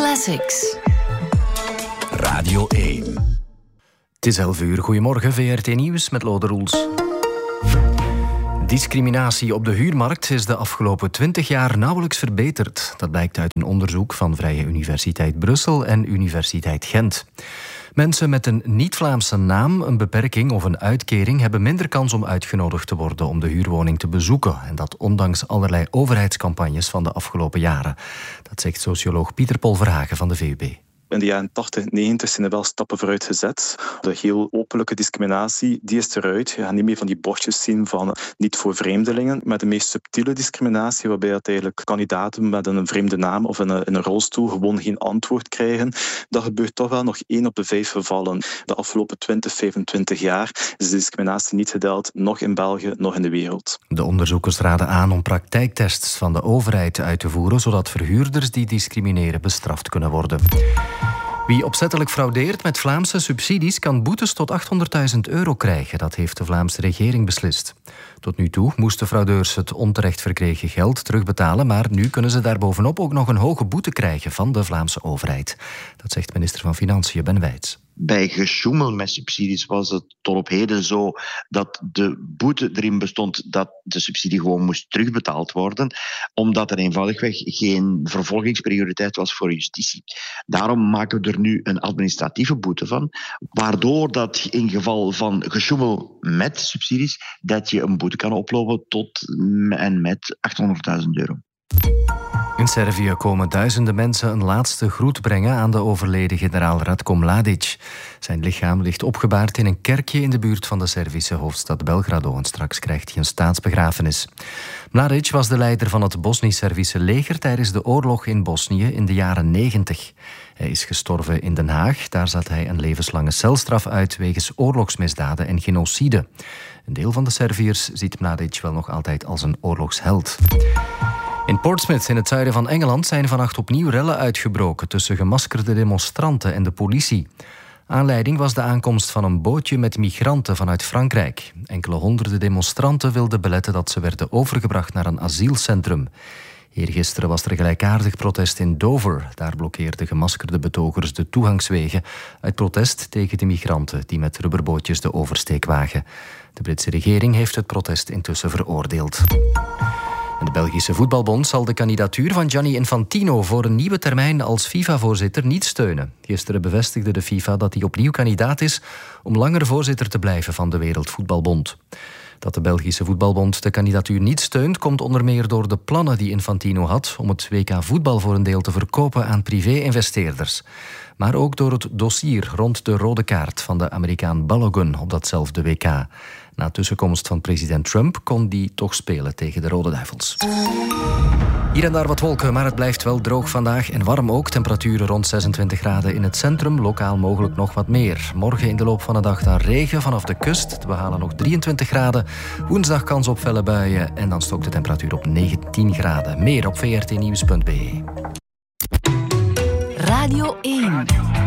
Classics. Radio 1. Het is 11 uur. Goedemorgen, VRT Nieuws met Lode Roels. Discriminatie op de huurmarkt is de afgelopen 20 jaar nauwelijks verbeterd. Dat blijkt uit een onderzoek van Vrije Universiteit Brussel en Universiteit Gent. Mensen met een niet-Vlaamse naam, een beperking of een uitkering hebben minder kans om uitgenodigd te worden om de huurwoning te bezoeken. En dat ondanks allerlei overheidscampagnes van de afgelopen jaren. Dat zegt socioloog Pieter Paul Verhagen van de VUB. In de jaren 80, 90 zijn er wel stappen vooruit gezet. De heel openlijke discriminatie, die is eruit. Je gaat niet meer van die bordjes zien van niet voor vreemdelingen. Maar de meest subtiele discriminatie, waarbij het eigenlijk kandidaten met een vreemde naam of in een rolstoel gewoon geen antwoord krijgen, dat gebeurt toch wel nog 1 op de 5 gevallen. De afgelopen 20, 25 jaar is de discriminatie niet gedaald, nog in België, nog in de wereld. De onderzoekers raden aan om praktijktests van de overheid uit te voeren, zodat verhuurders die discrimineren bestraft kunnen worden. Wie opzettelijk fraudeert met Vlaamse subsidies kan boetes tot €800.000 krijgen. Dat heeft de Vlaamse regering beslist. Tot nu toe moesten fraudeurs het onterecht verkregen geld terugbetalen, maar nu kunnen ze daarbovenop ook nog een hoge boete krijgen van de Vlaamse overheid. Dat zegt minister van Financiën Ben Wijts. Bij gesjoemel met subsidies was het tot op heden zo dat de boete erin bestond dat de subsidie gewoon moest terugbetaald worden, omdat er eenvoudigweg geen vervolgingsprioriteit was voor justitie. Daarom maken we er nu een administratieve boete van, waardoor dat in geval van gesjoemel met subsidies, dat je een boete kan oplopen tot en met €800.000. In Servië komen duizenden mensen een laatste groet brengen aan de overleden generaal Ratko Mladic. Zijn lichaam ligt opgebaard in een kerkje in de buurt van de Servische hoofdstad Belgrado en straks krijgt hij een staatsbegrafenis. Mladic was de leider van het Bosnisch-Servische leger tijdens de oorlog in Bosnië in de jaren 90. Hij is gestorven in Den Haag. Daar zat hij een levenslange celstraf uit wegens oorlogsmisdaden en genocide. Een deel van de Serviërs ziet Mladic wel nog altijd als een oorlogsheld. In Portsmouth, in het zuiden van Engeland, zijn vannacht opnieuw rellen uitgebroken tussen gemaskerde demonstranten en de politie. Aanleiding was de aankomst van een bootje met migranten vanuit Frankrijk. Enkele honderden demonstranten wilden beletten dat ze werden overgebracht naar een asielcentrum. Eergisteren was er een gelijkaardig protest in Dover. Daar blokkeerden gemaskerde betogers de toegangswegen uit protest tegen de migranten die met rubberbootjes de oversteek wagen. De Britse regering heeft het protest intussen veroordeeld. De Belgische Voetbalbond zal de kandidatuur van Gianni Infantino voor een nieuwe termijn als FIFA-voorzitter niet steunen. Gisteren bevestigde de FIFA dat hij opnieuw kandidaat is om langer voorzitter te blijven van de Wereldvoetbalbond. Dat de Belgische Voetbalbond de kandidatuur niet steunt, komt onder meer door de plannen die Infantino had om het WK voetbal voor een deel te verkopen aan privé-investeerders. Maar ook door het dossier rond de rode kaart van de Amerikaan Balogun op datzelfde WK. Na tussenkomst van president Trump kon die toch spelen tegen de Rode Duivels. Hier en daar wat wolken, maar het blijft wel droog vandaag en warm ook. Temperaturen rond 26 graden in het centrum, lokaal mogelijk nog wat meer. Morgen in de loop van de dag dan regen vanaf de kust. We halen nog 23 graden. Woensdag kans op felle buien en dan stookt de temperatuur op 19 graden. Meer op vrtnieuws.be. Radio 1.